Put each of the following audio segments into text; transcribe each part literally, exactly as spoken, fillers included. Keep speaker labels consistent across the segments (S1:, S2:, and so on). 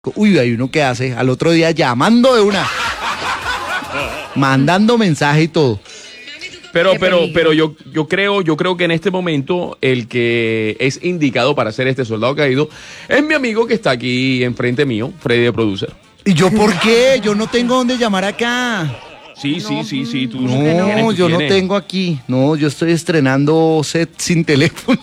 S1: Uy, hay uno que hace al otro día llamando de una, mandando mensaje y todo.
S2: Pero, pero, pero yo, yo creo, yo creo que en este momento el que es indicado para hacer este soldado caído es mi amigo que está aquí enfrente mío, Freddy de Producer.
S1: ¿Y yo por qué? Yo no tengo dónde llamar acá.
S2: Sí, no, sí, sí, sí. Tú
S1: no,
S2: tienes, tú
S1: yo
S2: tienes.
S1: no tengo aquí. No, yo estoy estrenando set sin teléfono.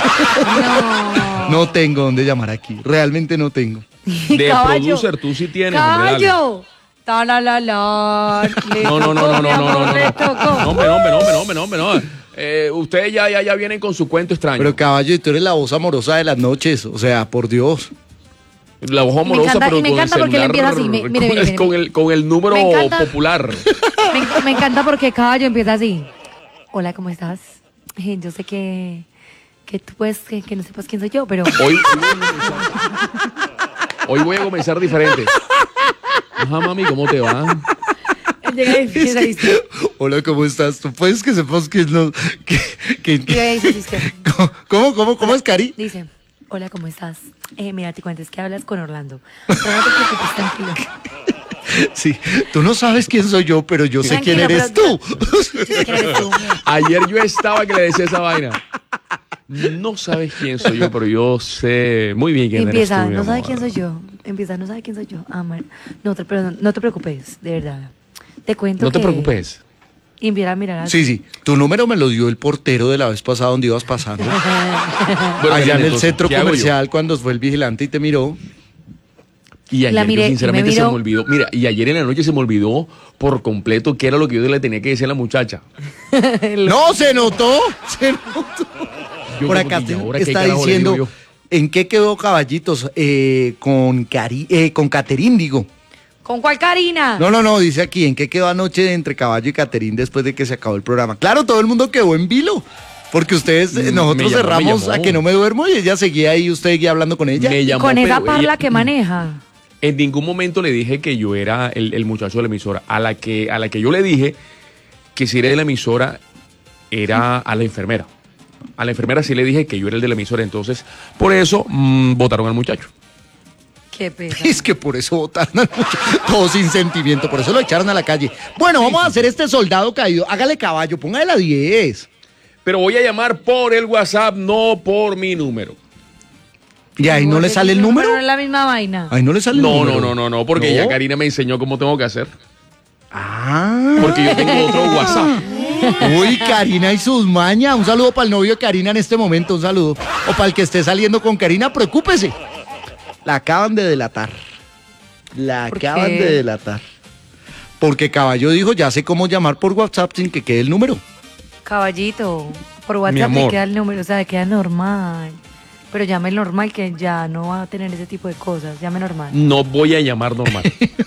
S3: No.
S1: No tengo dónde llamar aquí. Realmente no tengo.
S2: De
S3: Caballo.
S2: Producer tú sí tienes.
S3: ¡Caballo! Ta la la la.
S2: No, no, no, no, no, no, no, no.
S3: Le tocó.
S2: No, hombre, no, hombre, no, hombre, no, hombre, no, hombre, no. Eh, ustedes ya, ya, ya vienen con su cuento extraño.
S1: Pero caballo, tú eres la voz amorosa de las noches. O sea, por Dios.
S2: La voz amorosa,
S3: encanta-
S2: pero
S3: y me
S2: con el
S3: encanta porque él
S2: celular,
S3: empieza así, me- mire,
S2: con,
S3: mire,
S2: el-
S3: mire.
S2: con el, con el número
S3: Me encanta.
S2: popular.
S3: Me, me encanta porque Caballo empieza así. Hola, ¿cómo estás? Eh, Yo sé que, que tú puedes, que, que no sepas quién soy yo, pero...
S2: Hoy, hoy, voy a comenzar, hoy voy a comenzar diferente. Ajá, mami, ¿cómo te va?
S3: Él llega y empieza a decir...
S1: Hola, ¿cómo estás? ¿Tú puedes que sepas que no... Que, que,
S3: Llega y dice...
S1: ¿Cómo, cómo, cómo es, Cari?
S3: Dice... Hola, ¿cómo estás? Eh, mira, te cuento, es que hablas con Orlando. Pero no te preocupes, tranquilo.
S1: Sí, tú no sabes quién soy yo, pero yo sé
S3: Tranquilo,
S1: quién eres
S3: pero-
S1: tú.
S3: Yo sé quién eres tú.
S2: Ayer yo estaba que le decía esa vaina. No sabes quién soy yo, pero yo sé muy bien quién
S3: Empieza,
S2: eres tú, mi
S3: no sabe
S2: amor.
S3: quién soy yo. Empieza, no sabe quién soy yo. Ah, Mar- no, te, pero no, no te preocupes, de verdad. Te cuento
S2: No te
S3: que-
S2: preocupes.
S3: Y empieza a mirar así.
S1: Sí, sí, tu número me lo dio el portero de la vez pasada donde ibas pasando.
S2: Bueno,
S1: Allá en el
S2: entonces,
S1: centro
S2: ¿qué hago yo?
S1: comercial cuando fue el vigilante y te miró.
S2: Y ayer
S3: La miré
S2: yo
S3: y
S2: sinceramente
S3: me
S2: se
S3: miró.
S2: me olvidó. Mira, y ayer en la noche se me olvidó por completo qué era lo que yo le tenía que decir a la muchacha.
S1: No, se notó, se notó.
S2: Yo
S1: Por
S2: como
S1: acá
S2: que,
S1: te-
S2: ¿y ahora qué
S1: está
S2: carajo le digo
S1: diciendo,
S2: yo?
S1: ¿en qué quedó Caballitos? Eh, con Cari, eh, con Caterín, digo.
S3: ¿Con cuál Karina?
S1: No, no, no, dice aquí, ¿en qué quedó anoche entre Caballo y Caterín después de que se acabó el programa? Claro, todo el mundo quedó en vilo, porque ustedes, eh,
S2: Mm,
S1: nosotros
S2: me llamó, me
S1: cerramos
S2: llamó.
S1: a que no me duermo y ella seguía ahí, usted seguía hablando con ella.
S2: Me llamó,
S3: Con esa
S2: pero
S3: parla
S2: ella-
S3: que maneja.
S2: En ningún momento le dije que yo era el, el muchacho de la emisora. A la que, a la que yo le dije que si era de la emisora era a la enfermera. A la enfermera sí le dije que yo era el de la emisora. Entonces, por eso mm, votaron al muchacho.
S3: Qué pena.
S1: Es que por eso votaron al muchacho, todo sin sentimiento, por eso lo echaron a la calle. Bueno, vamos a hacer este soldado caído, hágale Caballo, póngale la diez.
S2: Pero voy a llamar por el WhatsApp, no por mi número.
S1: Y ahí no le sale el número.
S3: No es la misma vaina.
S1: Ahí no le sale el
S2: No,
S1: número.
S2: no, no, no, no, porque
S1: ¿No?
S2: ya Karina me enseñó cómo tengo que hacer.
S1: Ah.
S2: Porque yo tengo otro WhatsApp.
S1: Uy, Karina y sus mañas. Un saludo para el novio de Karina en este momento, un saludo. O para el que esté saliendo con Karina, preocúpese. La acaban de delatar. La
S3: ¿Por
S1: acaban
S3: qué?
S1: de delatar. Porque Caballo dijo, ya sé cómo llamar por WhatsApp sin que quede el número.
S3: Caballito, por
S2: Mi
S3: WhatsApp le
S2: amor.
S3: queda el número, o sea, le queda normal. Pero llame normal que ya no va a tener ese tipo de cosas. Llame normal.
S2: No voy a llamar normal.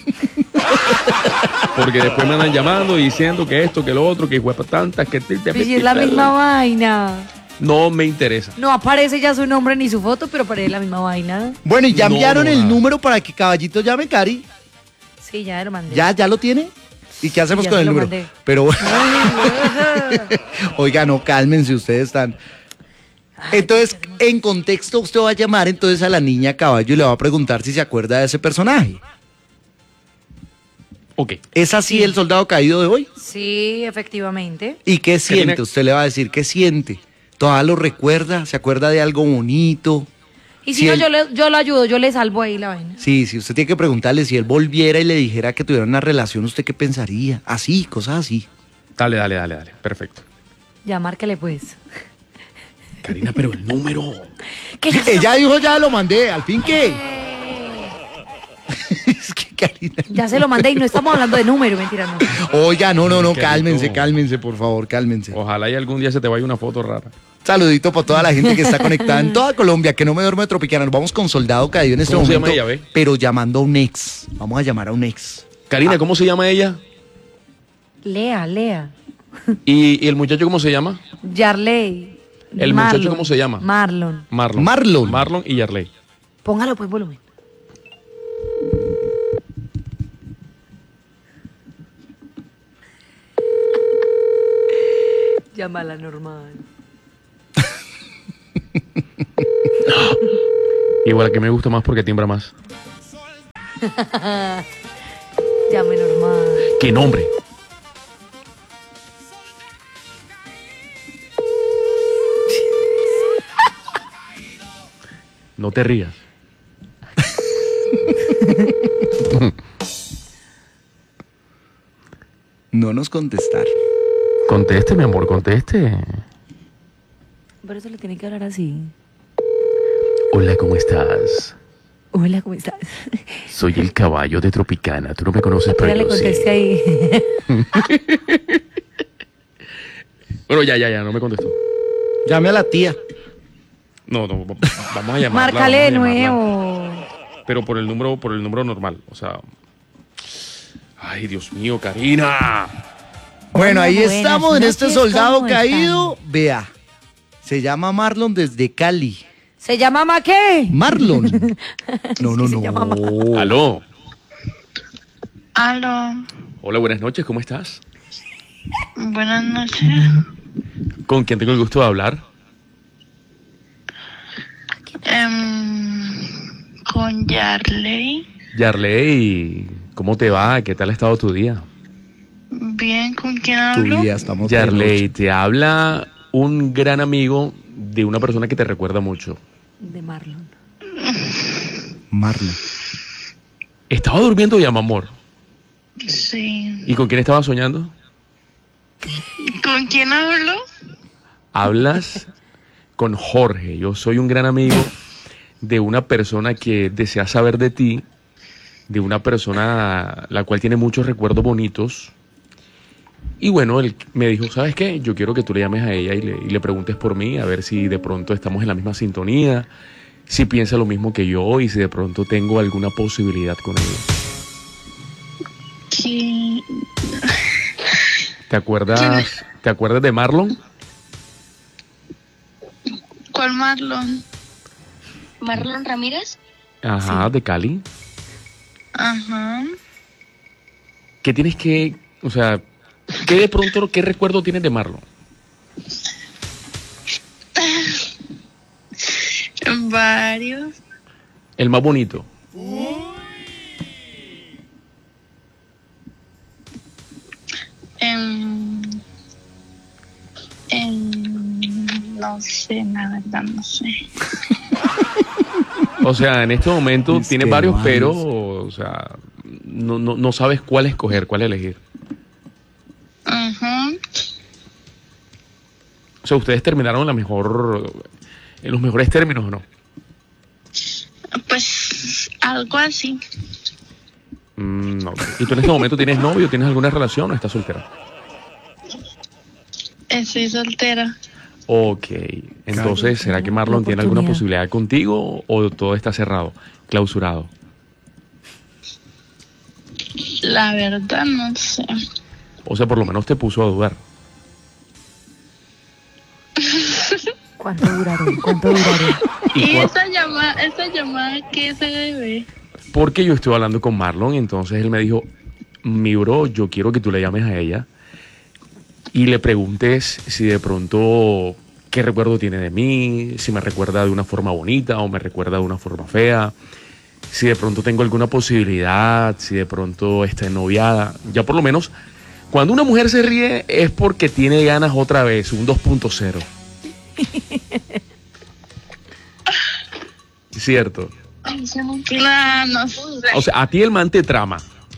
S2: Porque después me andan llamando y diciendo que esto, que lo otro, que huepa tantas, que... te- te-
S3: Pues si es la misma vaina.
S2: No me interesa.
S3: No aparece ya su nombre ni su foto, pero aparece la misma vaina.
S1: Bueno, y ya
S2: No,
S1: enviaron
S2: no,
S1: el
S2: nada.
S1: número para que Caballito llame, Cari.
S3: Sí, ya lo mandé.
S1: ¿Ya, ya lo tiene? ¿Y qué hacemos
S3: ya
S1: con
S3: se
S1: el
S3: lo
S1: número?
S3: mandé.
S1: Pero
S3: Ay,
S1: oiga, no, cálmense, ustedes están. Entonces, en contexto, usted va a llamar entonces a la niña Caballo y le va a preguntar si se acuerda de ese personaje.
S2: Ok.
S1: ¿Es así
S3: Sí.
S1: el soldado caído de hoy?
S3: sí, efectivamente.
S1: ¿Y qué siente?
S2: Karina-
S1: Usted le va a decir, ¿qué siente? ¿Todavía lo recuerda? ¿Se acuerda de algo bonito?
S3: Y si
S1: Si
S3: no,
S1: él-
S3: yo, le, yo lo ayudo, yo le salvo ahí la vaina.
S1: Sí, sí, usted tiene que preguntarle si él volviera y le dijera que tuvieran una relación, ¿usted qué pensaría? Así, cosas así.
S2: Dale, dale, dale, dale. Perfecto.
S3: Ya, márquele pues.
S2: Karina, pero el número...
S3: Que ya,
S1: Ella dijo, ya lo mandé, al fin que... es que Karina...
S3: ya se lo mandé y no estamos hablando de número, mentira, no.
S1: Oiga, no, no, no,
S2: Qué
S1: cálmense,
S2: rico.
S1: cálmense, por favor, cálmense.
S2: Ojalá y algún día se te vaya una foto rara.
S1: Saludito para toda la gente que está conectada en toda Colombia, que no me duerme de Tropicana. Nos vamos con Soldado Caído en este
S2: ¿Cómo se
S1: momento,
S2: llama ella, ve?
S1: pero llamando a un ex. Vamos a llamar a un ex.
S2: Karina, ¿cómo se llama ella?
S3: Lea, Lea.
S2: ¿Y, y el muchacho cómo se llama?
S3: Yarley.
S2: ¿El muchacho cómo se llama?
S3: Marlon.
S2: Marlon.
S1: Marlon.
S2: Marlon y Yarley.
S3: Póngalo pues volumen. Llámala normal.
S2: Igual que me gusta más porque tiembra más.
S3: Llame normal.
S2: ¿Qué nombre? No te rías.
S1: No nos contestar.
S2: Conteste, mi amor, conteste.
S3: Por eso le tiene que hablar así.
S2: Hola, ¿cómo estás?
S3: Hola, ¿cómo estás?
S2: Soy el caballo de Tropicana. Tú no me conoces, pero
S3: Ya le
S2: yo sí.
S3: contesté ahí.
S2: Bueno, ya, ya, ya, no me contestó.
S1: Llame a la tía.
S2: No, no, vamos a llamarla.
S3: Márcale de
S2: vamos a llamarla.
S3: nuevo.
S2: Pero por el número, por el número normal. O sea. Ay, Dios mío, Karina.
S1: Bueno, ahí
S3: Buenas
S1: estamos en este
S3: noches,
S1: soldado
S3: ¿cómo
S1: caído. Vea, se llama Marlon desde Cali.
S3: ¿Se llama Ma qué?
S1: Marlon. No, no,
S3: Se llama Ma-
S1: no.
S2: Aló.
S4: Aló,
S2: Hola, buenas noches, ¿cómo estás?
S4: buenas noches.
S2: ¿Con quién tengo el gusto de hablar?
S4: Em, con Yarley.
S2: Yarley, ¿cómo te va? ¿Qué tal ha estado tu día?
S4: Bien, ¿con quién
S1: Tu
S4: hablo?
S1: vida, estamos de
S2: Yarley,
S1: noche.
S2: te habla un gran amigo de una persona que te recuerda mucho.
S3: De Marlon.
S1: Marlon.
S2: Estaba durmiendo ya, mi amor.
S4: Sí.
S2: ¿Y con quién estaba soñando?
S4: ¿Con quién hablo?
S2: Hablas con Jorge. Yo soy un gran amigo de una persona que desea saber de ti, de una persona la cual tiene muchos recuerdos bonitos. Y bueno, él me dijo, ¿sabes qué? Yo quiero que tú le llames a ella y le, y le preguntes por mí, a ver si de pronto estamos en la misma sintonía, si piensa lo mismo que yo y si de pronto tengo alguna posibilidad con ella.
S4: ¿Quién?
S2: ¿Te acuerdas, ¿te acuerdas de Marlon?
S4: ¿Cuál Marlon?
S5: Marlon Ramírez.
S2: Ajá, de Cali.
S4: Ajá.
S2: ¿Qué tienes que, o sea, qué de pronto, qué recuerdo tienes de Marlon?
S4: Varios.
S2: El más bonito.
S4: Em, em, no sé, la verdad, no sé.
S2: O sea, en este momento
S1: Es
S2: tienes
S1: que
S2: varios,
S1: varios.
S2: pero, o sea, no, no, no sabes cuál escoger, cuál elegir.
S4: Ajá.
S2: O sea, ustedes terminaron en la mejor, en los mejores términos, ¿o no?
S4: Pues algo así.
S2: Mm, no. ¿Y tú en este momento tienes novio, tienes alguna relación o estás soltera?
S4: Estoy soltera.
S2: Ok, entonces, ¿será que Marlon tiene alguna
S3: oportunidad.
S2: posibilidad contigo o todo está cerrado, clausurado?
S4: La verdad, no sé.
S2: O sea, por lo menos te puso a dudar.
S3: ¿Cuánto duraré? ¿Cuánto duraré?
S2: ¿Y
S4: ¿Y
S2: cua-
S4: esta llamada, esta llamada qué se debe?
S2: Porque yo estuve hablando con Marlon, entonces él me dijo, mi bro, yo quiero que tú le llames a ella y le preguntes si de pronto qué recuerdo tiene de mí, si me recuerda de una forma bonita o me recuerda de una forma fea, si de pronto tengo alguna posibilidad, si de pronto está noviada. Ya por lo menos, cuando una mujer se ríe es porque tiene ganas otra vez, un dos punto cero. Cierto.
S5: Ay, ese man que-
S4: No, no sé.
S2: O sea, a ti el man te trama.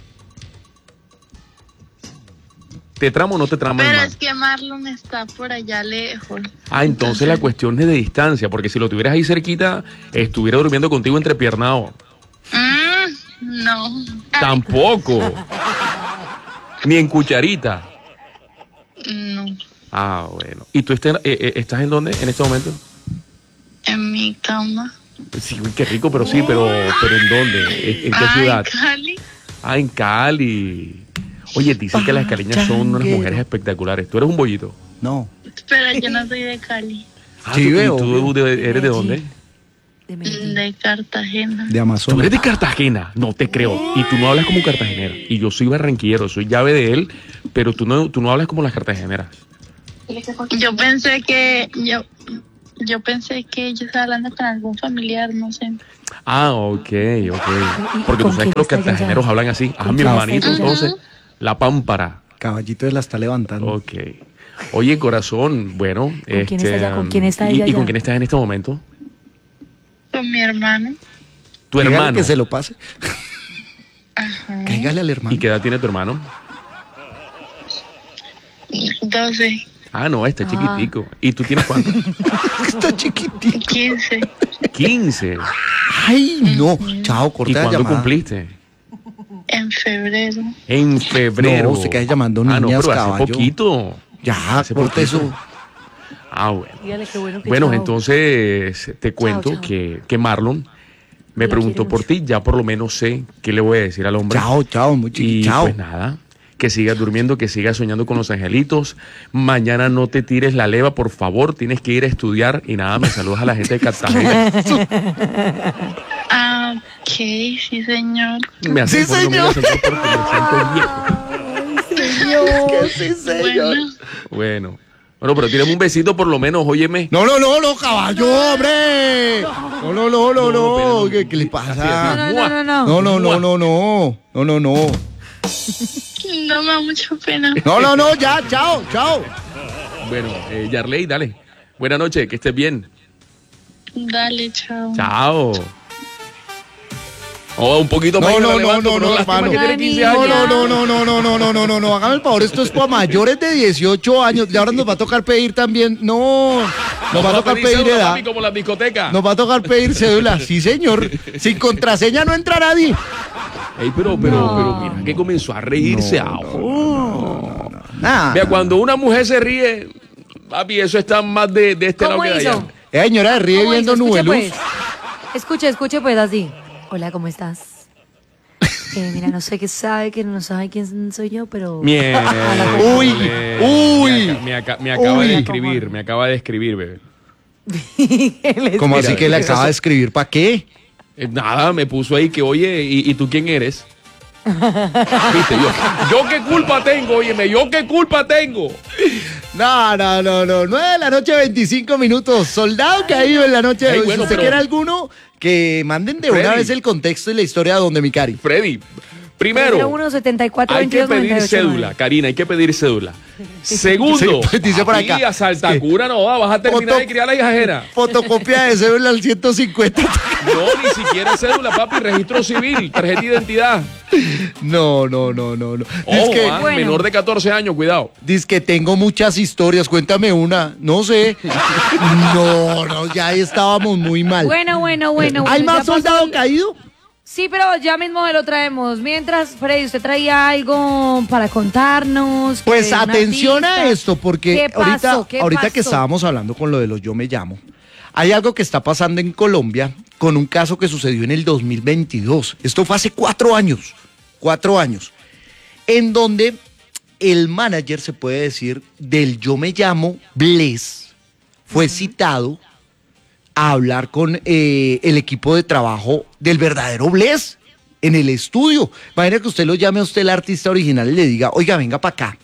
S2: ¿Te trama o no te trama el
S4: Pero
S2: man?
S4: es que Marlon está por allá lejos.
S2: Ah, entonces la cuestión es de distancia, porque si lo tuvieras ahí cerquita, estuviera durmiendo contigo entrepiernado.
S4: Mm, no.
S2: Tampoco. Ni en cucharita.
S4: No.
S2: Ah, bueno. ¿Y tú estás, eh, eh, estás en dónde en este momento?
S4: En mi cama.
S2: Sí, uy, qué rico, pero sí, pero, pero ¿en dónde? ¿En, en qué
S4: Ay,
S2: ciudad?
S4: Cali.
S2: Ah, en Cali. Oye, dicen que las caleñas son unas
S1: Changuero.
S2: mujeres espectaculares. ¿Tú eres un bollito?
S1: No.
S4: Pero yo no soy de Cali.
S2: Ah,
S1: Sí,
S2: ¿tú, y
S1: veo,
S2: tú
S1: veo.
S2: de- eres de dónde?
S3: De Medellín.
S4: De Cartagena.
S1: De
S2: Tú
S1: Amazonas.
S2: eres de Cartagena, no te creo. Y tú no hablas como cartagenera. Y yo soy barranquillero, soy llave de él, pero tú no, tú no hablas como las cartageneras.
S4: Yo pensé que yo yo pensé que ella estaba hablando con algún familiar, no sé.
S2: Ah, ok, ok.
S3: ¿Y
S2: Porque tú
S3: con
S2: sabes
S3: quién
S2: que los
S3: está ella?
S2: cartageneros hablan así. Ah,
S3: ¿Con
S2: mi
S3: quién está
S2: hermanito,
S3: ella?
S2: entonces. La pámpara.
S1: Caballito de la está levantando.
S2: Ok. Oye, corazón, bueno.
S3: ¿Con quién está
S2: este,
S3: ella? ¿Con quién está
S2: ¿y,
S3: ella
S2: ¿Y con
S3: ya?
S2: quién estás en este momento?
S4: Con mi hermano.
S2: Tu
S1: Dígale
S2: hermano.
S1: que se lo pase.
S4: Ajá.
S1: Cáigale al hermano.
S2: ¿Y qué edad tiene tu hermano?
S4: doce,
S2: Ah, no, está
S3: Ah.
S2: chiquitico. ¿Y tú tienes cuánto?
S1: Está chiquitito.
S4: quince.
S2: quince.
S1: Ay, no. Chao,
S2: ¿Y
S1: corta la
S2: cuándo
S1: llamada.
S2: cumpliste?
S4: En febrero.
S2: En febrero.
S1: No, usted queda llamando
S2: Ah, no,
S1: niñas,
S2: pero hace
S1: caballo.
S2: poquito.
S1: Ya,
S2: Hace
S1: corte
S2: poquito.
S1: eso.
S2: Ah, bueno.
S3: Dígale qué bueno que
S2: Bueno,
S3: chao.
S2: entonces te cuento
S3: chao.
S2: Que, que Marlon me
S3: La
S2: preguntó
S3: quiere
S2: por
S3: mucho.
S2: ti. Ya por lo menos sé qué le voy a decir al hombre.
S1: Chao, chao, muy
S2: Y
S1: chiquito. Chao.
S2: pues nada, que sigas durmiendo, que sigas soñando con los angelitos. Mañana no te tires la leva, por favor. Tienes que ir a estudiar. Y nada, me saludas a la gente de Cartagena.
S4: Ah, ok, sí, señor.
S2: Me hace
S1: Sí, señor.
S2: porque me siento viejo.
S1: Que sí, señor.
S4: Bueno,
S2: Bueno. Bueno, pero tírame un besito por lo menos, óyeme.
S1: No, no, no, no, caballo, hombre. No, no, no, no,
S2: No,
S1: no.
S2: no,
S1: ¿Qué, qué le
S3: No,
S1: pasa?
S3: no, no, no, no.
S1: No, no, no, no, no. No, no, no.
S4: no me da mucha pena.
S1: No, no, no, ya, chao, chao.
S2: Bueno, eh, Yarley, dale. Buenas noches, que estés bien.
S4: Dale, chao.
S2: Chao. Oh, un poquito más
S1: No,
S2: y me
S1: no,
S2: la
S1: no,
S2: levanto,
S1: no,
S2: pero
S1: no,
S2: lástima
S1: hermano.
S2: que tiene quince
S3: No,
S2: años.
S1: No, no, no, no, no, no, no, no, no, no. Hágame el favor, esto es para mayores de dieciocho años. Y ahora nos va a tocar pedir también. No, nos va a tocar pedir
S2: cédula,
S1: edad.
S2: papi, como la discoteca.
S1: Nos va a tocar pedir cédula. Sí, señor. Sin contraseña no entra nadie.
S2: Ey, pero, pero,
S3: No.
S2: pero, mira, que comenzó a reírse.
S1: No,
S2: ahora.
S1: Nada.
S2: Vea, cuando una mujer se ríe, papi, eso está más de, de este lado
S3: ¿Cómo
S2: que de allá.
S3: hizo?
S1: Eh, señora, ríe
S3: ¿Cómo
S1: viendo
S3: hizo? Escuche,
S1: Nubeluz.
S3: pues. Escuche, escuche pues así. Hola, ¿cómo estás? Eh, mira, no sé qué sabe, que no sabe quién soy yo, pero...
S2: Mierda.
S1: Uy, uy,
S2: Me, aca- me aca- me acaba
S1: uy.
S2: de escribir, me acaba de escribir, bebé.
S1: ¿Cómo
S2: Mira,
S1: así que le
S2: eso-
S1: acaba de escribir? ¿Para qué?
S2: Eh, Nada, me puso ahí que, oye, ¿y, y tú quién eres? Viste, yo, yo qué culpa tengo, óyeme, yo qué culpa tengo.
S1: No, no, no, no. nueve de la noche, veinticinco minutos. Soldado caído en la noche de
S2: Ay,
S1: hoy.
S2: bueno,
S1: si usted
S2: pero-
S1: quiere alguno, que manden de
S2: Freddy.
S1: una vez el contexto y la historia de Don Micari.
S2: Freddy, primero,
S3: uno setenta y cuatro
S2: hay que
S3: veintidós
S2: pedir
S3: noventa y ocho
S2: cédula, Karina, hay que pedir cédula. Segundo,
S1: Sí, pues, dice por acá.
S2: aquí a Saltacura no va, vas a terminar
S1: Foto-
S2: de criar la hija ajena.
S1: Fotocopia de cédula al ciento cincuenta.
S2: No, ni siquiera cédula, papi, registro civil, tarjeta de identidad.
S1: No, no, no, no, no.
S2: Ojo,
S1: Dice que,
S2: ah,
S3: Bueno.
S2: menor de catorce años, cuidado.
S1: dice que tengo muchas historias. Cuéntame una. No sé. No, no, ya ahí estábamos muy mal.
S3: Bueno, bueno, bueno.
S1: ¿Hay
S3: bueno,
S1: más
S3: ya pasó
S1: soldado
S3: el-
S1: caído?
S3: Sí, pero ya mismo lo traemos. Mientras, Freddy, usted traía algo para contarnos. que
S1: Pues
S3: una
S1: atención a
S3: pista.
S1: esto, porque
S3: ¿Qué pasó?
S1: ahorita,
S3: ¿Qué
S1: ahorita que
S3: pasó?
S1: estábamos hablando con lo de los Yo Me Llamo, hay algo que está pasando en Colombia con un caso que sucedió en el dos mil veintidós. Esto fue hace cuatro años, cuatro años, en donde el manager, se puede decir, del Yo Me Llamo, Bless, fue citado a hablar con eh, el equipo de trabajo del verdadero Bless en el estudio. Imagina que usted lo llame a usted, el artista original, y le diga, oiga, venga para acá.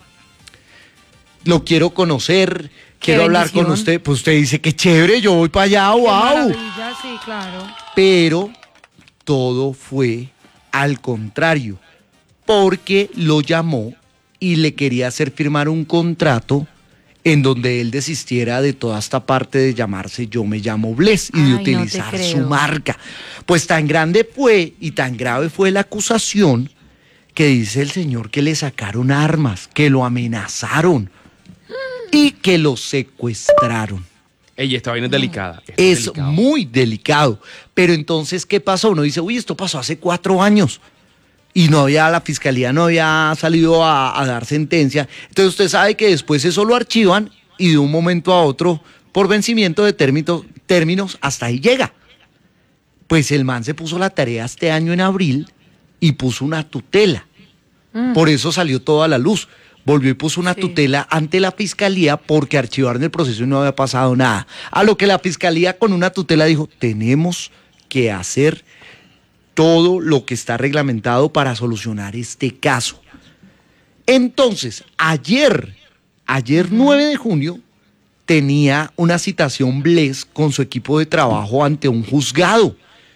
S1: Lo quiero conocer, quiero hablar con
S3: bendición.
S1: usted. Pues usted dice, qué chévere, yo voy para allá,
S3: Qué
S1: wow.
S3: maravilla, sí, claro.
S1: Pero todo fue al contrario, porque lo llamó y le quería hacer firmar un contrato en donde él desistiera de toda esta parte de llamarse Yo Me Llamo Bless y
S3: Ay,
S1: de
S3: no te
S1: utilizar su
S3: creo.
S1: marca. Pues tan grande fue y tan grave fue la acusación que dice el señor que le sacaron armas, que lo amenazaron y que lo secuestraron.
S2: Ella, esta vaina es delicada. esto
S1: Es
S2: delicado.
S1: muy delicado. Pero entonces, ¿qué pasó? Uno dice, uy, esto pasó hace cuatro años. Y no había, la fiscalía no había salido a, a dar sentencia. Entonces usted sabe que después eso lo archivan y de un momento a otro, por vencimiento de término- términos, hasta ahí llega. Pues el man se puso la tarea este año en abril y puso una tutela. Por eso salió toda la luz. Volvió y puso una
S3: Sí.
S1: tutela ante la fiscalía porque archivaron el proceso y no había pasado nada. A lo que la fiscalía con una tutela dijo, tenemos que hacer todo lo que está reglamentado para solucionar este caso. Entonces, ayer, ayer nueve de junio, tenía una citación Bless con su equipo de trabajo ante un juzgado,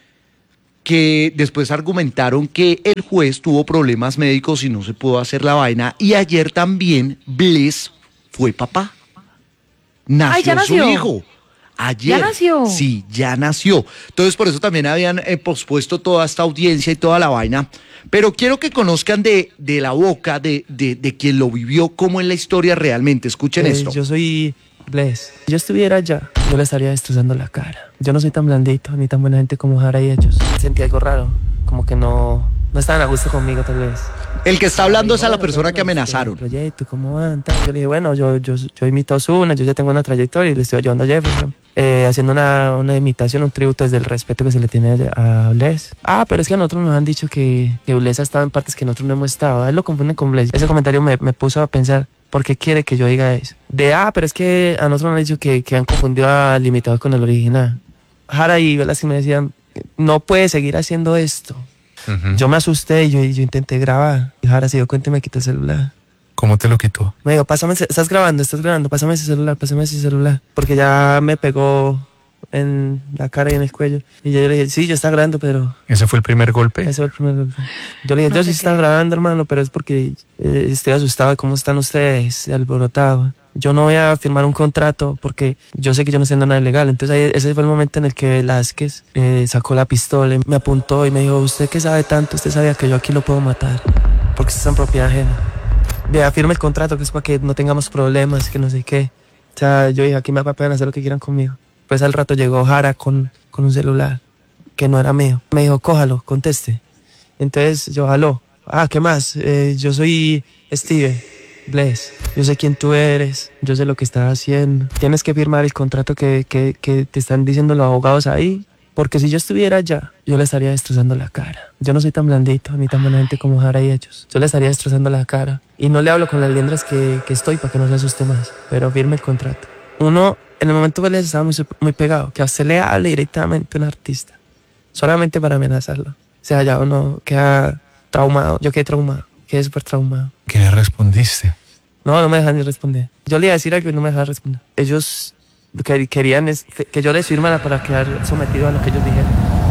S1: que después argumentaron que el juez tuvo problemas médicos y no se pudo hacer la vaina. Y ayer también Bless fue papá. Nació,
S3: Ay, ¿ya nació?
S1: su hijo. Ayer.
S3: ¿Ya nació?
S1: Sí, ya nació. Entonces por eso también habían eh, pospuesto toda esta audiencia y toda la vaina. Pero quiero que conozcan de, de la boca de, de, de quien lo vivió, cómo es la historia realmente. Escuchen
S6: Eh,
S1: esto.
S6: Yo soy Bless. Si yo estuviera allá, yo le estaría destrozando la cara. Yo no soy tan blandito ni tan buena gente como Jara y ellos. Sentí algo raro, como que no, no estaban a gusto conmigo tal vez.
S1: El que está hablando
S6: Me
S1: es a la
S6: dijo,
S1: persona
S6: bueno,
S1: que
S6: pero,
S1: amenazaron.
S6: este, proyecto, ¿cómo van? Tal. Yo le dije, bueno, yo, yo, yo imito a Ozuna, yo ya tengo una trayectoria y le estoy ayudando a Jefferson. Eh, haciendo una, una imitación, un tributo desde el respeto que se le tiene a Bless. Ah, pero es que a nosotros nos han dicho que, que Bless ha estado en partes que nosotros no hemos estado. A él lo confunden con Bless. Ese comentario me, me puso a pensar, ¿por qué quiere que yo diga eso? De, ah, pero es que a nosotros nos han dicho que, que han confundido al imitador con el original. Jara y Velázquez me decían, no puede seguir haciendo esto.
S7: Uh-huh.
S6: Yo me asusté y yo, yo intenté grabar. Y Jara se dio cuenta y me quitó el celular.
S7: ¿Cómo te lo quitó?
S6: Me dijo, pásame, ese- estás grabando, estás grabando, pásame ese celular, pásame ese celular. Porque ya me pegó en la cara y en el cuello. Y yo le dije, sí, yo estaba grabando, pero
S7: ¿Ese fue el primer golpe?
S6: ese fue el primer golpe. Yo le dije,
S3: No
S6: yo
S3: te
S6: sí estaba
S3: creo.
S6: grabando, hermano, pero es porque eh, estoy asustado de cómo están ustedes, alborotados. Yo no voy a firmar un contrato porque yo sé que yo no estoy haciendo nada ilegal. Entonces ahí, ese fue el momento en el que Velázquez eh, sacó la pistola, y me apuntó y me dijo, usted que sabe tanto, usted sabía que yo aquí lo puedo matar porque usted está en propiedad ajena. Vea, firme el contrato que es para que no tengamos problemas, que no sé qué. O sea, yo dije, aquí me pueden hacer lo que quieran conmigo. Pues al rato llegó Jara con, con un celular que no era mío. Me dijo, cójalo, conteste. Entonces yo jaló. Ah, ¿qué más? Eh, yo soy Steven Bless. Yo sé quién tú eres. Yo sé lo que estás haciendo. Tienes que firmar el contrato que, que, que te están diciendo los abogados ahí. Porque si yo estuviera allá, yo le estaría destrozando la cara. Yo no soy tan blandito ni tan buena gente como Jara y ellos. Yo le estaría destrozando la cara. Y no le hablo con las liendras que, que estoy para que no se asuste más. Pero firme el contrato. Uno, en el momento que les estaba muy, muy pegado. Que a usted le hable directamente a un artista. Solamente para amenazarlo. O sea, ya uno queda traumado. Yo quedé traumado. Quedé súper traumado.
S7: ¿Qué le respondiste?
S6: No, no me dejan ni responder. Yo le iba a decir algo y no me dejaban responder. Ellos lo que querían es que yo les firmara para quedar sometido a lo que ellos dijeron.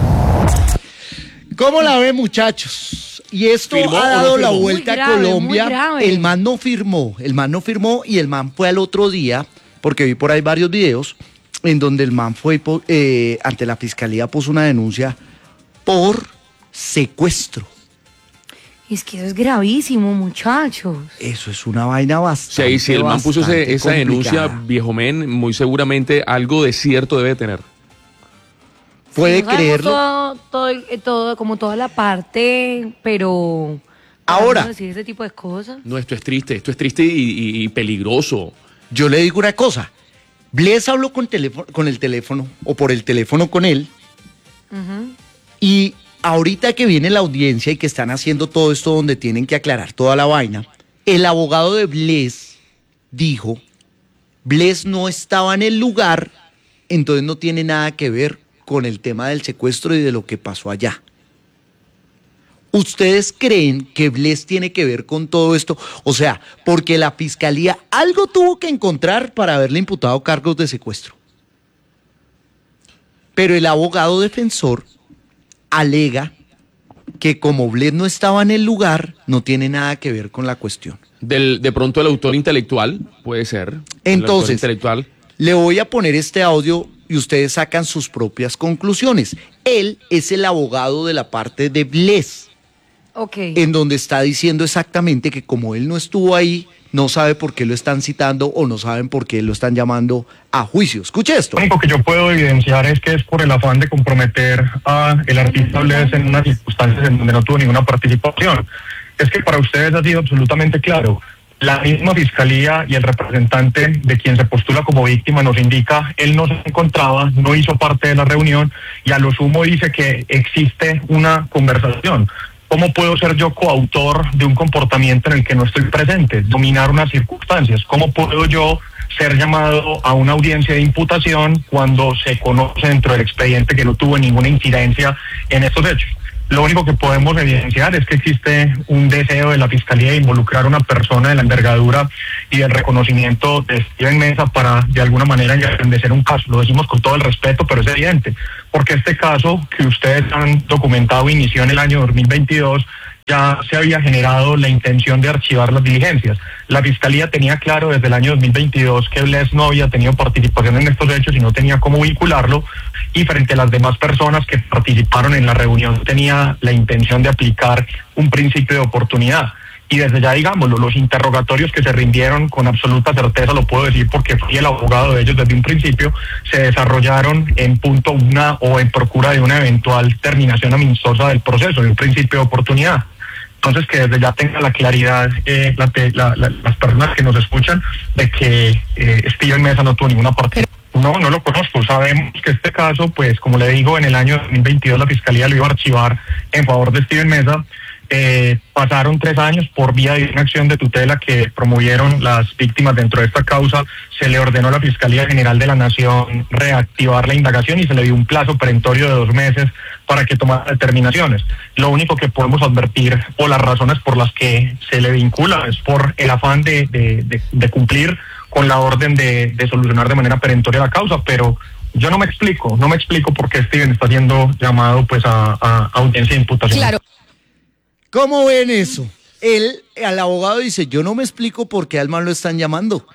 S1: ¿Cómo la ve, muchachos? Y esto
S2: ¿Firmó
S1: ha
S2: o no
S1: dado la
S2: firmó?
S1: vuelta
S3: Muy
S1: a
S3: grave,
S1: Colombia.
S3: muy grave.
S1: El man no firmó, el man no firmó y el man fue al otro día, porque vi por ahí varios videos, en donde el man fue po- eh, ante la fiscalía, puso una denuncia por secuestro.
S3: Es que eso es gravísimo, muchachos.
S1: Eso es una vaina bastante.
S2: Sí, si el man puso ese-
S1: bastante
S2: esa denuncia,
S1: complicada.
S2: viejo men, muy seguramente algo de cierto debe tener.
S1: Puede
S3: Sí, no sabemos
S1: creerlo.
S3: Todo, todo, eh, todo, como toda la parte, pero...
S1: Ahora.
S3: ¿podemos decir ese tipo de cosas?
S2: No, esto es triste, esto es triste y, y- y peligroso.
S1: Yo le digo una cosa. Bless habló con, teléfono, con el teléfono o por el teléfono con él.
S3: Ujú.
S1: Y ahorita que viene la audiencia y que están haciendo todo esto donde tienen que aclarar toda la vaina, el abogado de Bless dijo, Bless no estaba en el lugar, entonces no tiene nada que ver con el tema del secuestro y de lo que pasó allá. ¿Ustedes creen que Bless tiene que ver con todo esto? O sea, porque la fiscalía algo tuvo que encontrar para haberle imputado cargos de secuestro. Pero el abogado defensor alega que como Bless no estaba en el lugar, no tiene nada que ver con la cuestión.
S2: Del, de pronto el autor intelectual, puede ser. El autor
S1: Entonces,
S2: intelectual.
S1: le voy a poner este audio y ustedes sacan sus propias conclusiones. Él es el abogado de la parte de Bless,
S3: Ok.
S1: en donde está diciendo exactamente que como él no estuvo ahí, no sabe por qué lo están citando o no saben por qué lo están llamando a juicio. Escuche esto.
S8: Lo único que yo puedo evidenciar es que es por el afán de comprometer a el artista Bless en unas circunstancias en donde no tuvo ninguna participación. Es que para ustedes ha sido absolutamente claro. La misma fiscalía y el representante de quien se postula como víctima nos indica, él no se encontraba, no hizo parte de la reunión y a lo sumo dice que existe una conversación. ¿Cómo puedo ser yo coautor de un comportamiento en el que no estoy presente? Dominar unas circunstancias. ¿Cómo puedo yo ser llamado a una audiencia de imputación cuando se conoce dentro del expediente que no tuvo ninguna incidencia en estos hechos? Lo único que podemos evidenciar es que existe un deseo de la Fiscalía de involucrar a una persona de la envergadura y del reconocimiento de Steven Meza para de alguna manera engrandecer un caso. Lo decimos con todo el respeto, pero es evidente, porque este caso que ustedes han documentado inició en el año dos mil veintidós, ya se había generado la intención de archivar las diligencias. La Fiscalía tenía claro desde el año dos mil veintidós que Bless no había tenido participación en estos hechos y no tenía cómo vincularlo, y frente a las demás personas que participaron en la reunión tenía la intención de aplicar un principio de oportunidad. Y desde ya, digámoslo, los interrogatorios que se rindieron con absoluta certeza, lo puedo decir porque fui el abogado de ellos desde un principio, se desarrollaron en punto una o en procura de una eventual terminación amistosa del proceso, de un principio de oportunidad. Entonces, que desde ya tenga la claridad eh, la, la, la, las personas que nos escuchan de que eh, Steven Meza no tuvo ninguna parte. No, no lo conozco. Sabemos que este caso, pues como le digo, en el año dos mil veintidós la Fiscalía lo iba a archivar en favor de Steven Meza. Eh, pasaron tres años por vía de una acción de tutela que promovieron las víctimas dentro de esta causa. Se le ordenó a la Fiscalía General de la Nación reactivar la indagación y se le dio un plazo perentorio de dos meses para que tomara determinaciones. Lo único que podemos advertir o las razones por las que se le vincula es por el afán de, de, de, de cumplir con la orden de, de solucionar de manera perentoria la causa, pero yo no me explico, no me explico por qué Steven está siendo llamado pues a, a, a audiencia de imputación.
S3: Claro.
S1: ¿Cómo ven eso? Él, al abogado dice, yo no me explico por qué al man lo están llamando.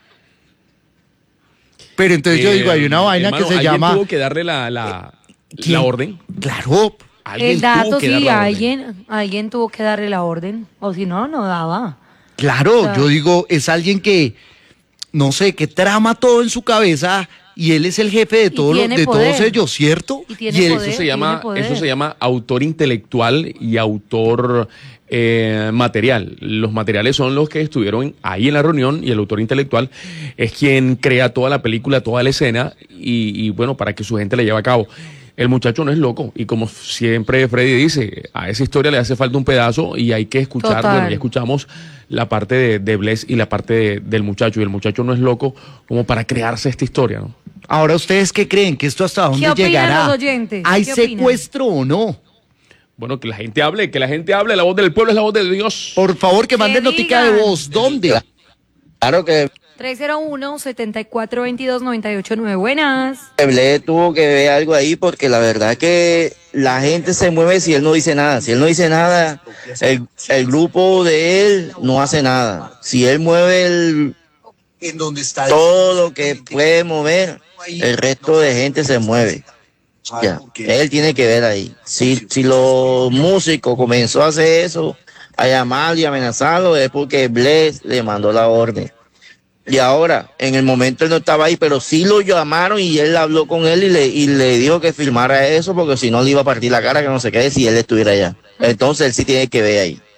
S1: Pero entonces eh, yo digo, hay una vaina
S2: hermano,
S1: que se
S2: ¿alguien
S1: llama...
S2: tuvo que darle la, la,
S1: ¿Quién?
S2: la orden?
S1: Claro.
S3: El dato,
S2: tuvo que
S3: sí,
S2: dar la
S3: alguien, alguien tuvo que darle la orden, o si no, no daba.
S1: Claro,
S3: O sea,
S1: yo digo, es alguien que, no sé, que trama todo en su cabeza y él es el jefe de, todo lo-
S3: tiene
S1: de
S3: poder.
S1: todos ellos, ¿cierto?
S3: Y tiene
S1: él-
S3: poder.
S2: Eso se llama,
S3: tiene poder.
S2: eso se llama autor intelectual y autor eh, material. Los materiales son los que estuvieron ahí en la reunión y el autor intelectual es quien crea toda la película, toda la escena y, y bueno, para que su gente la lleve a cabo. El muchacho no es loco y como siempre Freddy dice, a esa historia le hace falta un pedazo y hay que escuchar,
S3: Total.
S2: bueno, ya escuchamos la parte de, de Bless y la parte de- del muchacho y el muchacho no es loco como para crearse esta historia, ¿no?
S1: Ahora, ¿ustedes qué creen? ¿Que esto hasta dónde
S3: opinan
S1: llegará?
S3: los oyentes?
S1: ¿Hay
S3: ¿Qué opinan?
S1: secuestro o no?
S2: Bueno, que la gente hable, que la gente hable, la voz del pueblo es la voz de Dios.
S1: Por favor, que
S3: Que
S1: manden notica de
S3: digan.
S1: voz. ¿Dónde?
S9: Claro que
S3: tres cero uno, siete cuatro dos dos, nueve ocho nueve. Buenas.
S9: Bless tuvo que ver algo ahí porque la verdad que la gente se mueve si él no dice nada. Si él no dice nada, el, el grupo de él no hace nada. Si él mueve el,
S1: En donde está
S9: todo lo que puede mover, el resto de gente se mueve. Ya, él tiene que ver ahí. Si, si los músicos comenzó a hacer eso, a llamarlo y amenazarlo, es porque Bless le mandó la orden. Y ahora, en el momento él no estaba ahí, pero sí lo llamaron y él habló con él y le, y le dijo que firmara eso, porque si no le iba a partir la cara, que no se quede si él estuviera allá. Entonces él sí tiene que ver ahí.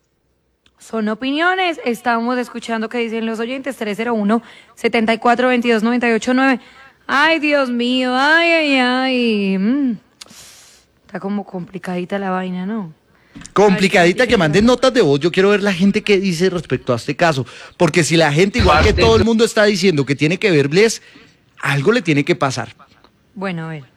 S3: Son opiniones. Estamos escuchando qué dicen los oyentes. tres cero uno, siete cuatro dos dos, nueve ocho nueve. Ay, Dios mío. Ay, ay, ay. Mm. Está como complicadita la vaina, ¿no?
S1: Complicadita, que manden notas de voz. Yo quiero ver la gente que dice respecto a este caso. Porque si la gente, igual que todo el mundo está diciendo que tiene que ver Bless, algo le tiene que pasar.
S3: Bueno, a ver.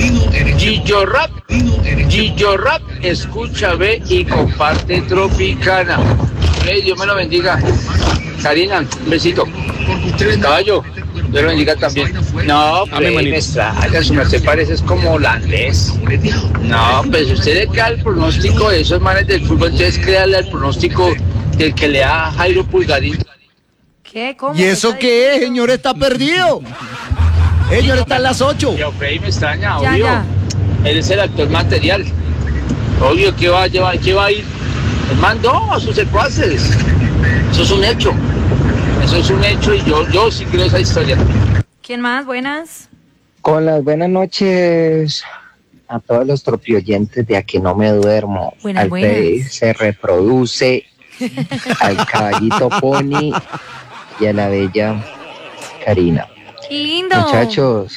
S10: Gillo Rap, Gillo Rap, escucha, ve y comparte Tropicana. Hey, Dios me lo bendiga. Karina, un besito. Caballo, Dios lo bendiga también. No, pues me extraña, su merced parece como holandés. No, pues usted le crea el pronóstico de esos manes del fútbol, entonces créale el pronóstico del que le da Jairo Pulgarín.
S3: ¿Qué? ¿Cómo?
S1: ¿Y eso qué es, señor? Está perdido. Señor, está en las ocho.
S10: Yo, Freddy, me extraña,
S3: Ya,
S10: obvio.
S3: ya.
S10: Él es el actor material. Obvio que va a llevar, que va a ir. Él mandó a sus secuaces. Eso es un hecho. Eso es un hecho y yo, yo sí creo esa historia.
S3: ¿Quién más? Buenas.
S11: Con las buenas noches a todos los tropioyentes de Aquí No Me Duermo.
S3: Buenas,
S11: al
S3: buenas.
S11: Freddy se reproduce, al caballito Pony y a la bella Karina.
S3: Lindo.
S11: Muchachos,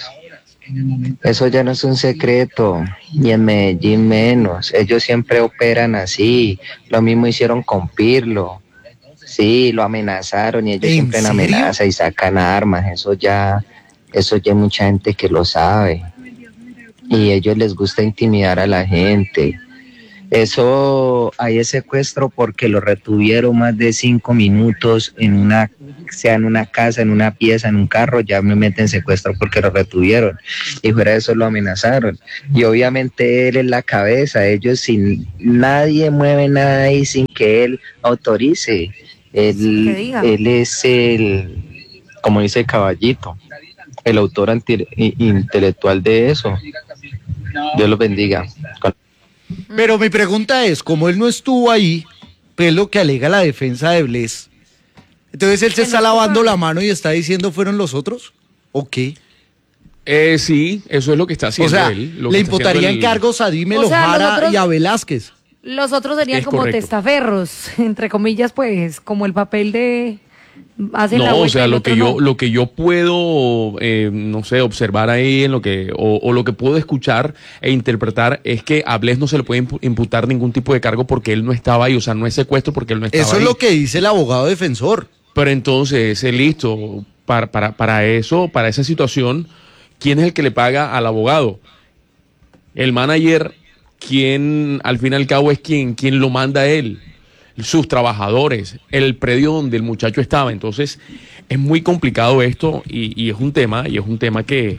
S11: eso ya no es un secreto, y en Medellín menos. Ellos siempre operan así. Lo mismo hicieron con Pirlo. Sí, lo amenazaron y ellos
S1: ¿En
S11: siempre en
S1: serio?
S11: amenaza y sacan armas. Eso ya, eso ya hay mucha gente que lo sabe. Y a ellos les gusta intimidar a la gente. Eso, ahí es secuestro porque lo retuvieron más de cinco minutos en una, sea en una casa, en una pieza, en un carro, ya me meten secuestro porque lo retuvieron. Y fuera de eso lo amenazaron. Y obviamente él es la cabeza, ellos sin, nadie mueve nada ahí sin que él autorice. Él, él es el, como dice el Caballito, el autor anti, intelectual de eso. Dios los bendiga.
S1: Pero mi pregunta es, como él no estuvo ahí, pues lo que alega la defensa de Bless, entonces él se está lavando la mano y está diciendo ¿fueron los otros? ¿O qué?
S2: Eh, sí, eso es lo que está haciendo
S1: o sea,
S2: él. Lo
S1: le
S2: que está
S1: imputarían
S2: el...
S1: cargos a Dime
S3: O sea,
S1: Lojara
S3: nosotros-
S1: y a Velázquez.
S3: Los otros serían
S2: Es
S3: como
S2: correcto.
S3: testaferros, entre comillas, pues, como el papel de... hacen la
S2: No, o
S3: vuelta
S2: sea,
S3: y el
S2: lo
S3: otro
S2: que yo,
S3: no.
S2: lo que yo puedo, eh, no sé, observar ahí en lo que, o, o lo que puedo escuchar e interpretar es que a Bless no se le puede impu- imputar ningún tipo de cargo porque él no estaba ahí, o sea, no es secuestro porque él no estaba
S1: Eso
S2: ahí.
S1: es lo que dice el abogado defensor.
S2: Pero entonces, eh, listo, para, para, para eso, para esa situación, ¿quién es el que le paga al abogado? El manager, ¿quién al fin y al cabo es quien, quien lo manda a él? Sus trabajadores, el predio donde el muchacho estaba. Entonces, es muy complicado esto y, y es un tema, y es un tema que,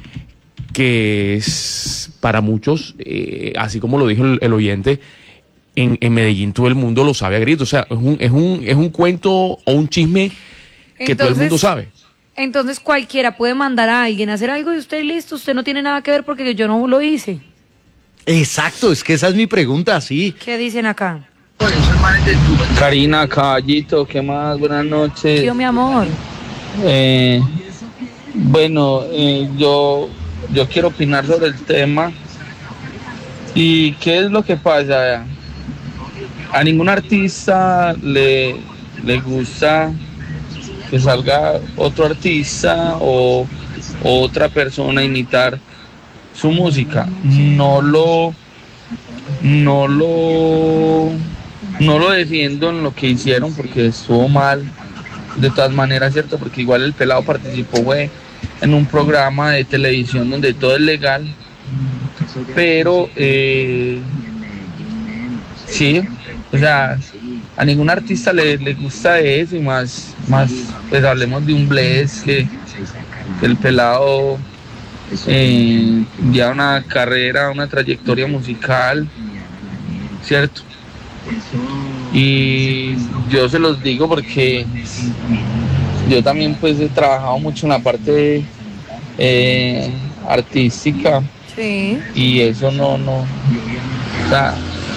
S2: que es para muchos, eh, así como lo dijo el, el oyente, en, en Medellín todo el mundo lo sabe a gritos. O sea, es un, es un, es un cuento o un chisme que todo el mundo
S3: Entonces-
S2: sabe.
S3: Entonces cualquiera puede mandar a alguien a hacer algo y usted listo, usted no tiene nada que ver porque yo no lo hice.
S1: Exacto, es que esa es mi pregunta, sí.
S3: ¿Qué dicen acá?
S10: Karina, Caballito, ¿qué más? Buenas noches.
S3: Yo, mi amor.
S10: Eh, bueno, eh, yo, yo quiero opinar sobre el tema. ¿Y qué es lo que pasa? A ningún artista le, le gusta que salga otro artista o, o otra persona a imitar su música. No lo, no lo, no lo defiendo en lo que hicieron porque estuvo mal. De todas maneras, cierto, porque igual el pelado participó fue en un programa de televisión donde todo es legal, pero eh, sí, o sea, a ningún artista le, le gusta eso y más, más, pues hablemos de un Bless que, que el pelado eh, ya una carrera, una trayectoria musical, cierto. Y yo se los digo porque yo también pues he trabajado mucho en la parte eh, artística
S3: Sí.
S10: y eso no, no, o sea,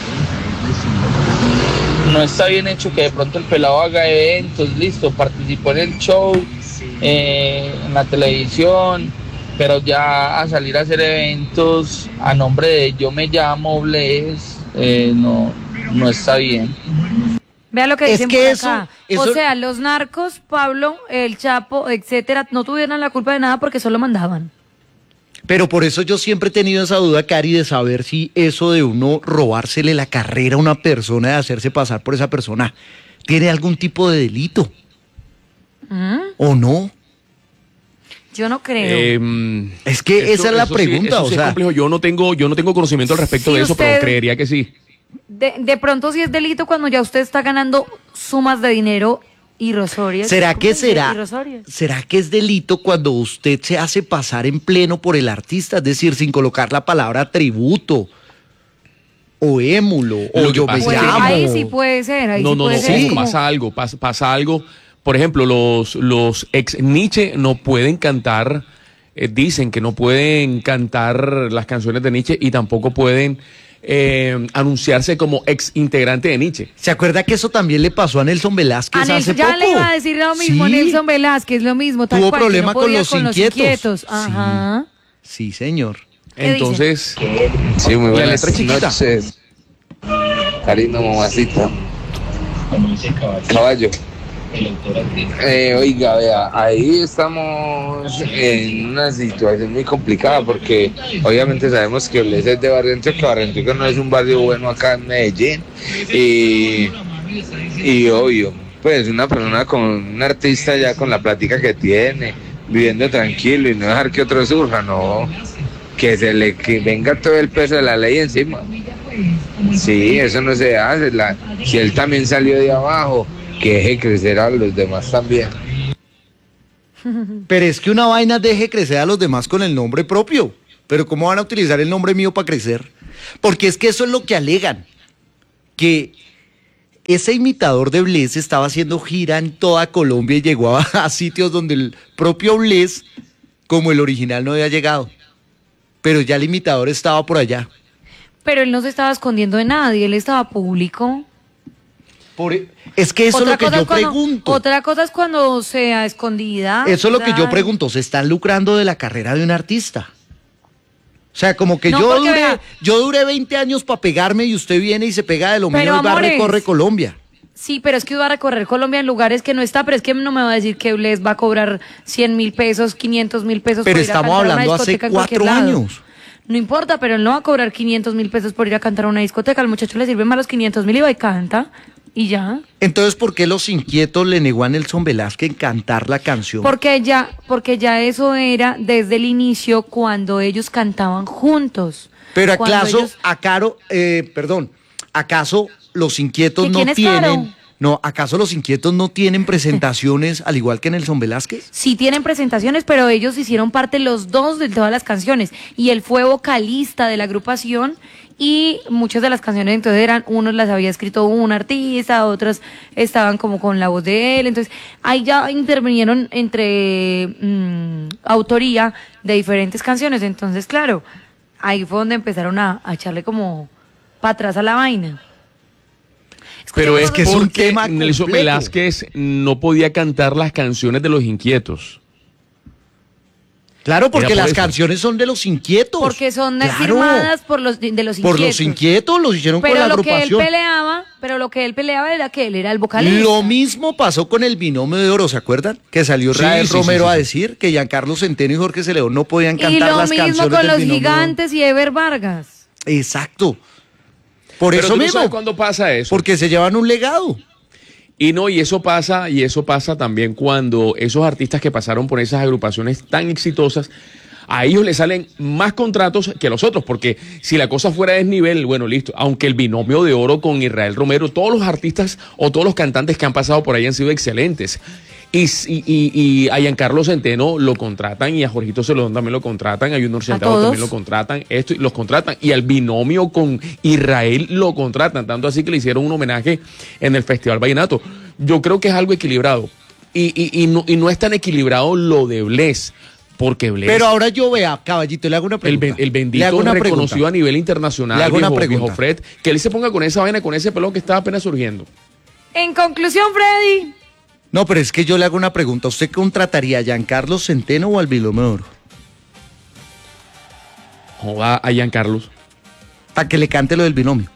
S10: no está bien hecho que de pronto el pelado haga eventos, listo, participó en el show, eh, en la televisión, pero ya a salir a hacer eventos a nombre de yo me llamo Bless, eh, no, no está bien.
S3: Vea lo que
S1: Es
S3: dicen
S1: que
S3: por
S1: eso-
S3: acá.
S1: eso-
S3: O sea, los narcos, Pablo, el Chapo, etcétera, no tuvieron la culpa de nada porque solo mandaban.
S1: Pero por eso yo siempre he tenido esa duda, Cari, de saber si eso de uno robársele la carrera a una persona, de hacerse pasar por esa persona, tiene algún tipo de delito
S3: ¿Mm?
S1: o no.
S3: Yo no creo.
S2: Eh,
S1: Es que esa es la
S2: sí-
S1: pregunta,
S2: eso
S1: o
S2: sí es
S1: sea.
S2: complejo. Yo no tengo, yo no tengo conocimiento al respecto
S3: Si
S2: de eso,
S3: usted-
S2: pero creería que sí.
S3: De, de pronto sí es delito cuando ya usted está ganando sumas de dinero irrisorias.
S1: ¿Será que
S3: Disculpen,
S1: será,
S3: irrisorias.
S1: será que es delito cuando usted se hace pasar en pleno por el artista? Es decir, sin colocar la palabra tributo o émulo o
S2: Lo que
S1: yo
S2: pasa
S1: me
S2: es que-
S3: Pues
S1: llamo.
S3: ahí sí puede ser, ahí
S2: No,
S3: sí
S2: no,
S3: puede
S2: no,
S3: ser.
S1: sí.
S3: como-
S2: pasa algo, pasa, pasa algo. Por ejemplo, los, los ex Nietzsche no pueden cantar, eh, dicen que no pueden cantar las canciones de Nietzsche y tampoco pueden eh, anunciarse como ex integrante de Nietzsche.
S1: ¿Se acuerda que eso también le pasó a Nelson Velázquez
S3: A
S1: hace
S3: Nelson, ya
S1: poco?
S3: le iba a decir lo mismo a
S1: Sí.
S3: Nelson Velázquez, lo mismo. Tal
S1: Tuvo
S3: cual, que
S1: problema
S3: no
S1: con
S3: podía
S1: los inquietos. Sí.
S3: Ajá.
S1: Sí, señor.
S3: ¿Qué
S2: Entonces,
S12: Sí, muy
S2: la
S12: buenas
S2: letra chiquita.
S12: noches. Cariño, mamacita. Caballo. Eh, oiga, vea, ahí estamos en una situación muy complicada porque obviamente sabemos que Bless es de Barranquilla, que Barranquilla no es un barrio bueno acá en Medellín y, y obvio, pues una persona con un artista ya con la plática que tiene, viviendo tranquilo y no dejar que otro surja, no, que se le que venga todo el peso de la ley encima. Sí, eso no se hace. La, si él también salió de abajo, que deje crecer a los demás también.
S1: Pero es que una vaina deje crecer a los demás con el nombre propio. Pero ¿cómo van a utilizar el nombre mío para crecer? Porque es que eso es lo que alegan. Que ese imitador de Bless estaba haciendo gira en toda Colombia y llegó a, a sitios donde el propio Bless, como el original, no había llegado. Pero ya el imitador estaba por allá.
S3: Pero él no se estaba escondiendo de nadie, él estaba público.
S1: Por, es que eso
S3: Otra
S1: es lo que
S3: cosa
S1: yo
S3: es cuando-
S1: pregunto.
S3: Otra cosa es cuando sea escondida.
S1: Eso es lo que yo
S3: claro.
S1: pregunto. ¿Se están lucrando de la carrera de un artista? O sea, como que
S3: No,
S1: yo,
S3: porque
S1: duré,
S3: vea-
S1: yo duré veinte años para pegarme y usted viene y se pega de lo mío
S3: Pero,
S1: y va a
S3: amores,
S1: recorrer Colombia.
S3: Sí, pero es que iba a recorrer Colombia en lugares que no está, pero es que no me va a decir que les va a cobrar cien mil pesos, quinientos mil pesos
S1: Pero
S3: por ir a
S1: estamos
S3: cantar a una
S1: hablando hace
S3: discoteca en cualquier
S1: cuatro
S3: lado.
S1: años.
S3: No importa, pero él no va a cobrar quinientos mil pesos por ir a cantar a una discoteca. Al muchacho le sirven más los quinientos mil y va y canta. Y ya.
S1: Entonces, ¿por qué Los Inquietos le negó a Nelson Velázquez cantar la canción?
S3: Porque ya, porque ya eso era desde el inicio cuando ellos cantaban juntos.
S1: Pero
S3: Cuando
S1: acaso,
S3: ellos-
S1: acaro, eh, perdón, ¿acaso Los Inquietos
S3: ¿Que
S1: no
S3: quién es
S1: tienen,
S3: Caro?
S1: no, acaso Los Inquietos no tienen presentaciones al igual que Nelson Velázquez?
S3: Sí tienen presentaciones, pero ellos hicieron parte los dos de todas las canciones. Y él fue vocalista de la agrupación y muchas de las canciones entonces eran, unos las había escrito un artista, otras estaban como con la voz de él. Entonces ahí ya intervinieron entre mm, autoría de diferentes canciones. Entonces, claro, ahí fue donde empezaron a, a echarle como para atrás a la vaina.
S2: Pero es
S1: que es un
S2: porque
S1: tema
S2: Nelson
S1: completo.
S2: Velázquez no podía cantar las canciones de Los Inquietos.
S1: Claro, porque
S2: Era por
S1: las
S2: eso.
S1: canciones son de Los Inquietos.
S3: Porque son
S1: Claro.
S3: firmadas por los de los
S1: Por
S3: inquietos.
S1: Los Inquietos, los hicieron con
S3: Pero
S1: la
S3: lo que él
S1: agrupación.
S3: peleaba, pero lo que él peleaba era que él era el vocalista.
S1: Lo mismo pasó con el binomio de oro, ¿se acuerdan? Que salió
S2: Sí,
S1: Israel
S2: sí,
S1: Romero
S2: sí, sí,
S1: a
S2: sí.
S1: decir que Giancarlo Centeno y Jorge Celedón no podían
S3: Y
S1: cantar
S3: lo
S1: las
S3: mismo
S1: canciones
S3: con
S1: del
S3: los
S1: binomio de oro.
S3: gigantes y Ever Vargas.
S1: Exacto. Por
S2: Pero
S1: eso
S2: tú no
S1: mismo.
S2: sabes cuándo pasa eso.
S1: Porque se llevan un legado.
S2: Y no, y eso pasa, y eso pasa también cuando esos artistas que pasaron por esas agrupaciones tan exitosas, a ellos les salen más contratos que a los otros, porque si la cosa fuera de desnivel, bueno, listo, aunque el binomio de oro con Israel Romero, todos los artistas o todos los cantantes que han pasado por ahí han sido excelentes. Y, y, y, y a Giancarlo Centeno lo contratan y a Jorgito Celedón también lo contratan, a Junior Centavo
S3: todos?
S2: también lo contratan, esto y los contratan, y al binomio con Israel lo contratan, tanto así que le hicieron un homenaje en el Festival Vallenato. Yo creo que es algo equilibrado. Y, y, y, no, y no es tan equilibrado lo de Bless, porque Bless,
S1: Pero ahora yo vea, caballito, le hago una
S2: el,
S1: pregunta.
S2: ben- el
S1: Le
S2: bendito
S1: hago una
S2: reconocido
S1: pregunta.
S2: a nivel internacional,
S1: Le hago una
S2: viejo,
S1: pregunta.
S2: viejo Fred, que él se ponga con esa vaina, con ese pelón que estaba apenas surgiendo.
S3: En conclusión, Freddy,
S1: No, pero es que yo le hago una pregunta. ¿Usted contrataría a Giancarlo Centeno o al binomio de oro?
S2: Joda a Giancarlos.
S1: Para que le cante lo del binomio.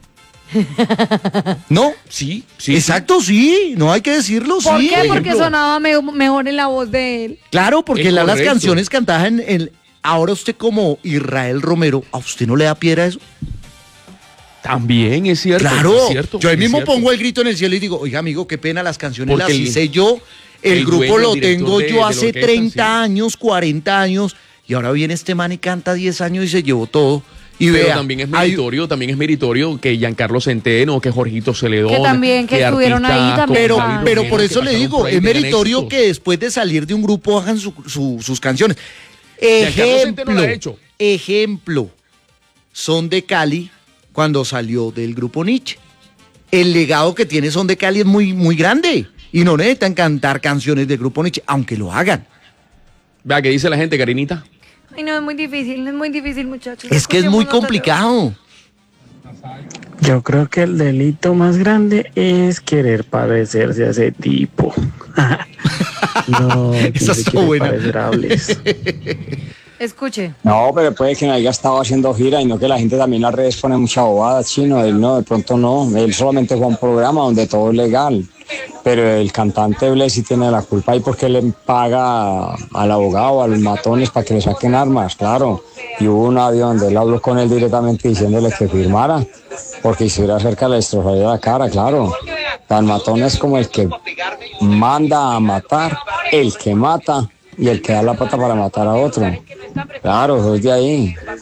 S1: ¿No?
S2: Sí, sí.
S1: Exacto, sí. No hay que decirlo,
S3: ¿por
S1: sí.
S3: qué?
S2: por
S3: Porque
S2: ejemplo.
S3: sonaba me- mejor en la voz de él.
S1: Claro, porque
S2: Es
S1: la- las
S2: correcto.
S1: canciones cantadas en el... Ahora usted como Israel Romero, ¿a usted no le da piedra eso?
S2: También es cierto.
S1: Claro,
S2: es cierto,
S1: yo ahí
S2: es
S1: mismo
S2: cierto.
S1: pongo el grito en el cielo y digo, oiga amigo, qué pena las canciones
S2: Porque
S1: las
S2: el-
S1: hice yo, el,
S2: el
S1: grupo
S2: dueño,
S1: lo
S2: el director
S1: tengo
S2: de-
S1: yo
S2: de la
S1: hace
S2: orquesta,
S1: treinta
S2: sí.
S1: años, cuarenta años, y ahora viene este man y canta diez años y se llevó todo. Y
S2: Pero
S1: vea,
S2: también es
S1: hay-
S2: meritorio, también es meritorio que Giancarlo Centeno, que Jorgito Celedón,
S3: Que también, que estuvieron ahí
S2: artistas
S3: también.
S1: pero,
S2: como David
S1: pero
S2: Romero
S1: por
S2: que
S1: eso le
S2: pasaron
S1: digo,
S2: por ahí
S1: es
S2: tengan
S1: meritorio
S2: éxito.
S1: que después de salir de un grupo hagan su- su- sus canciones.
S2: Giancarlo Centeno lo
S1: Ejemplo,
S2: ha hecho.
S1: ejemplo, Son de Cali cuando salió del grupo Nietzsche. El legado que tiene Son de Cali es muy, muy grande y no necesitan cantar canciones del grupo Nietzsche, aunque lo hagan.
S2: Vea, ¿qué dice la gente, Karinita?
S3: Ay, no, es muy difícil, es muy difícil, muchachos.
S1: Es que es muy
S3: Escuchemos otra-
S1: complicado.
S13: Yo creo que el delito más grande es querer parecerse a ese tipo. No,
S1: Esa
S13: ¿quién se
S1: está
S13: quiere
S1: buena.
S13: parecer a Bless?
S3: Escuche.
S14: No, pero puede que no haya estado haciendo gira y no que la gente también en las redes pone mucha bobada, chino. Él no, de pronto no. Él solamente fue a un programa donde todo es legal. Pero el cantante Bless sí tiene la culpa ahí porque le paga al abogado, a los matones para que le saquen armas, claro. Y hubo un audio donde él habló con él directamente diciéndole que firmara, porque si estuviera cerca le destrozaría la cara, claro. El matón es como el que manda a matar, el que mata y el que da la pata para matar a otro. Claro, eso es de ahí.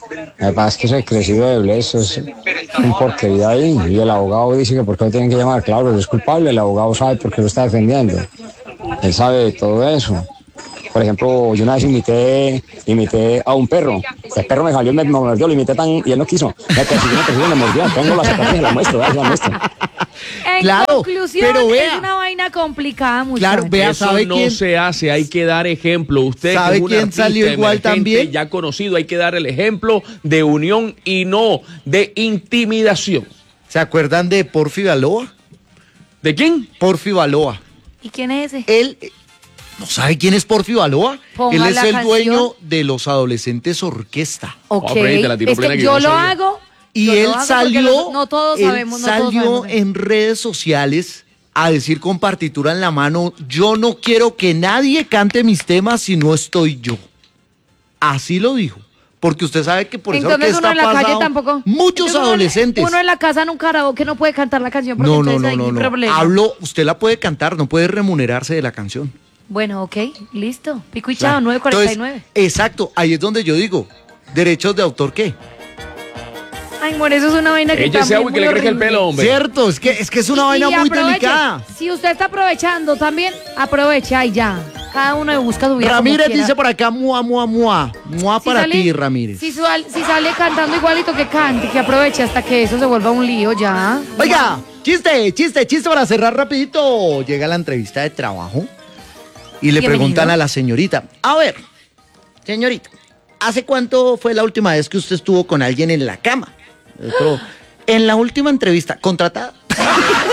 S14: Lo que pasa es que eso es crecido de Bless, eso es un porquería ahí. Y el abogado dice que por qué lo tienen que llamar. Claro, él es culpable, el abogado sabe por qué lo está defendiendo. Él sabe de todo eso. Por ejemplo, yo una vez imité, imité a un perro. El perro me salió, me, me mordió, lo imité tan y él no quiso. Me persiguió, me persiguió, me mordió. Tengo la cicatriz, la muestro, ¿verdad? La muestro.
S3: En
S1: Claro,
S3: conclusión,
S1: pero vea.
S3: es una vaina complicada, muchachos.
S1: Claro, vea,
S2: Eso
S1: ¿sabe
S2: no
S1: quién?
S2: se hace, hay que dar ejemplo. Usted
S1: ¿Sabe
S2: que es un
S1: quién
S2: artista
S1: salió igual
S2: emergente,
S1: también?
S2: ya conocido, hay que dar el ejemplo de unión y no de intimidación.
S1: ¿Se acuerdan de Porfi Baloa?
S2: ¿De quién?
S1: Porfi Baloa.
S3: ¿Y quién es ese?
S1: Él, ¿no sabe quién es Porfi Baloa?
S3: Ponga
S1: Él es
S3: la
S1: el
S3: canción.
S1: dueño de los Adolescentes Orquesta.
S3: Ok,
S2: Oh, pero ahí te la tiró
S3: es
S2: plena
S3: que
S2: que
S3: yo
S2: yo no
S3: lo
S2: sabía.
S3: hago.
S1: Y
S3: yo lo
S1: él
S3: hago porque
S1: salió,
S3: los- no todos
S1: él
S3: sabemos, no todos
S1: salió
S3: sabemos.
S1: en redes sociales a decir con partitura en la mano, yo no quiero que nadie cante mis temas si no estoy yo. Así lo dijo. Porque usted sabe que por eso
S3: Entonces
S1: orquesta
S3: uno en la
S1: ha
S3: calle
S1: pasado
S3: tampoco.
S1: muchos
S3: Entonces, uno en-
S1: adolescentes.
S3: Uno en la casa en un karaoke no puede cantar la canción porque
S1: No, no,
S3: entonces
S1: no,
S3: hay
S1: no,
S3: un
S1: no.
S3: problema.
S1: Hablo, usted la puede cantar, no puede remunerarse de la canción.
S3: Bueno, ok, listo. Pico y
S1: Claro.
S3: chao, nueve cuarenta y
S1: Entonces,
S3: nueve.
S1: exacto, ahí es donde yo digo, derechos de autor, ¿qué?
S3: Ay, amor, eso es una vaina que
S2: Ella ese
S3: también
S2: agua que
S3: muy
S2: le crece el
S3: horrible.
S2: pelo, hombre.
S1: Cierto, es que es que es una
S3: Y-
S1: vaina
S3: y
S1: muy
S3: aproveche.
S1: delicada.
S3: Si usted está aprovechando también, aprovecha y ya. Cada uno busca su vida como
S1: Ramírez
S3: quiera.
S1: dice por acá, mua, mua, mua. Mua
S3: Si
S1: para
S3: sale-
S1: ti, Ramírez.
S3: Si, sal- si sale cantando igualito que cante, que aproveche hasta que eso se vuelva un lío ya.
S1: Oiga, chiste, chiste, chiste para cerrar rapidito. Llega la entrevista de trabajo y le
S3: Bienvenido.
S1: preguntan a la señorita, a ver, señorita, ¿hace cuánto fue la última vez que usted estuvo con alguien en la cama? El otro, en la última entrevista, ¿contratada?